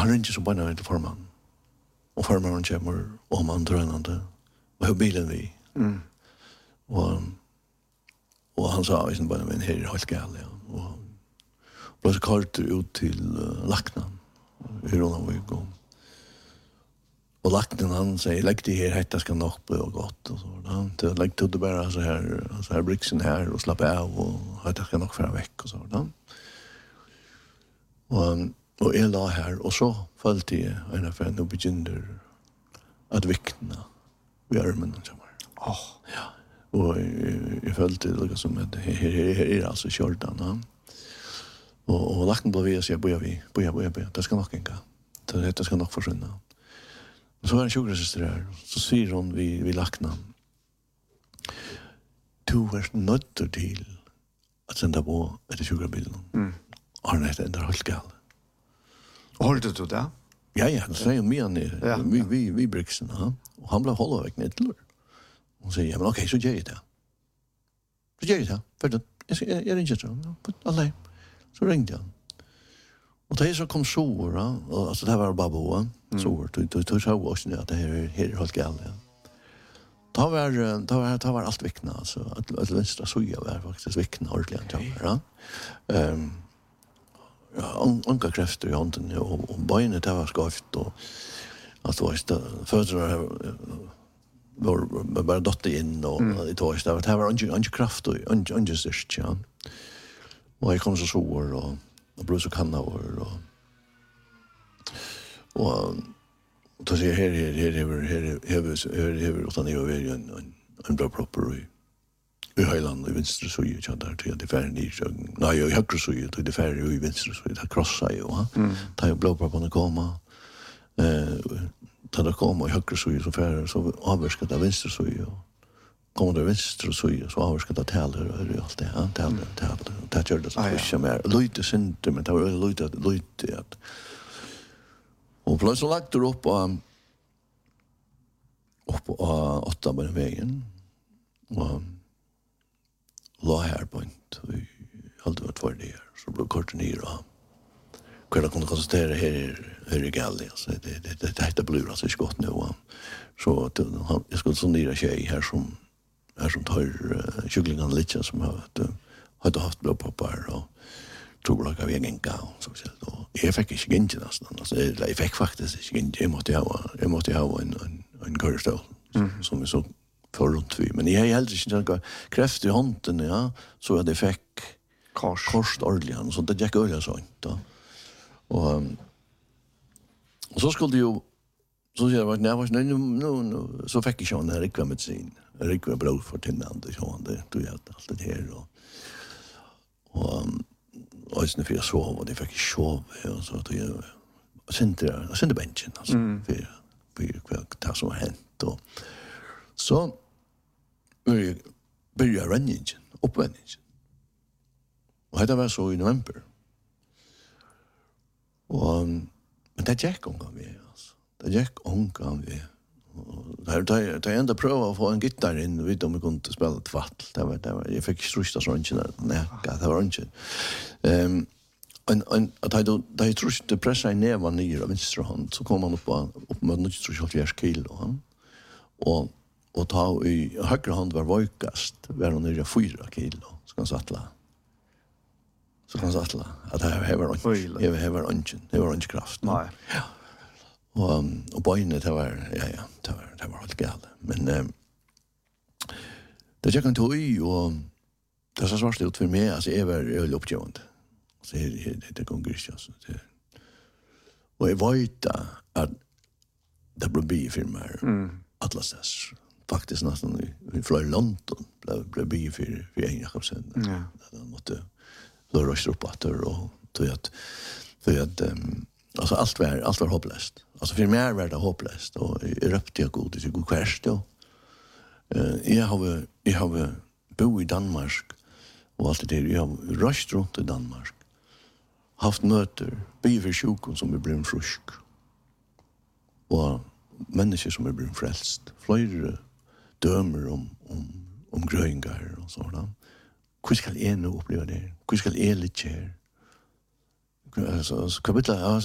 han ringer så bara till forman. Och forman kommer om han drönande. Och hur bilen vi. Och han sa liksom bara men här är helt galet. Och då så kort ut till Lacknan. Hur hon var igång. Och Lacknan han säger lägg det här detta ska nog bli gott och så då. Det lägg till det bara så här brixen här och slappa av och detta ska nog fara veck och så då. Och jag la här och så följde jag en affär nu begynner att vittna vid armen och så här. Ja. Och jag följde det liksom att här är alltså Jordan. Och Lacknan blev vi och säger boja. Det ska nog inga. Det ska nog försvinna. Och så var en sjukhussester här. Så säger hon vid Lacknan. Du är nödd till att sända på ett sjukhubilen. Och han är ändå helt gal. Och hållde du det? Ja, det säger mig vi brixen. Och han blev hålla väck ner till. Och säger, ja men okej, så gör jag det. För jag ringer så. Alla. Så ringde jag. Och det så kom sår, och alltså det var bara boa. Sår, du sa också att det här är helt galet. Det var allt vickna, alltså. Att vänstra suja var faktiskt vickna ordentligt. Anka kräfter i handen och benen det var skavt och alltså fötter var bara dotter in och det var inte kraft och inte styrst, ja. Och jag kom så sår och blev så kannavor och då ser här utan jag är en bra proper i Höjland i vänster så ju där till det färden i nej jag högre så ju till det färden i vänster så det krossar ju va tar jag blå på den komma tar det komma i högre så färden så avskar det vänster så ju kommer det vänster så avskar det talar och allt det talar det gör det så mycket mer lite sentiment det var lite att och plötsligt lagt det upp på åtta på vägen och la här på inte vi hade varit för det så blev kort ner och kunde konstatera här i Gallia så det blir alltså skott nu så jag skulle sondera tjej här som tar kycklingarna lite som hade haft blodproppar och tror jag vägen gå så och jag fick inte gänga nästan alltså jag fick faktiskt inte jag måste ha en körstol som är så för runt vi men jag helt inte några kräfter i handen ja så att det fick kors ordligen så det gick öle så inte och så skulle ju så jag var nu så fick jag en reklamedicin blod för tinnande så det du vet allt det här och sen för jag sov och det fick sov och så att jag sände bänken alltså för det som har hänt och så började ränningen, uppvändningen. Och det var så i november. Och, men det gick omgång vi, alltså. Det gick omgång vi. Det enda pröva att få en gitarr in vid om vi kunde spela ett fall. Det var, jag fick strusta så inte det var inte. Da jeg tror det pressa i neva nere av venstre hånd, så kom han upp med 90 kilo. Og ta i högra hand var vojkast, var han nere 4 kilo, så kan sattla. At det var ikke kraft. Nei. Ja. Og bøyene, det var helt galt. Men det jeg kan ta i, og det er så svart ut for meg, altså jeg var øyelig oppgjøvende. Så det går ikke, altså. Og jeg vet at det ble bifirmer atlastes. Faktisk nesten i flere London ble bifir for en Jakobsen. Ja. Han måtte røste opp etter, og tog at altså alt var håpløst. Altså for meg var det håpløst, og jeg røpte jeg god til god kverst, jo. Jeg har bo i Danmark, og alt det der, jeg har røst rundt i Danmark, haft møter, bifir sjukon som er blitt frusk, og mennesker som er blitt frelst, flere dømer om grøyngar og sånn. Hvor skal jeg nå oppleve det? Hvor skal jeg litt her? Altså,